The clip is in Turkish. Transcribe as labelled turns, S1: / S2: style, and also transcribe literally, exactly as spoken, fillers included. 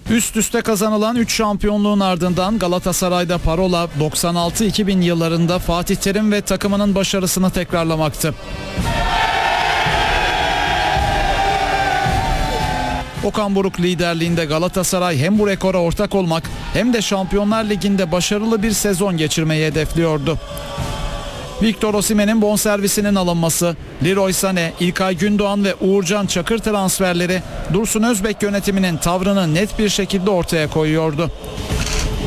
S1: Üst üste kazanılan üç şampiyonluğun ardından Galatasaray'da parola doksan altı iki bin yıllarında Fatih Terim ve takımının başarısını tekrarlamaktı. Okan Buruk liderliğinde Galatasaray hem bu rekora ortak olmak hem de Şampiyonlar Ligi'nde başarılı bir sezon geçirmeyi hedefliyordu. Victor Osimhen'in bonservisinin alınması, Leroy Sané, İlkay Gündoğan ve Uğurcan Çakır transferleri Dursun Özbek yönetiminin tavrını net bir şekilde ortaya koyuyordu.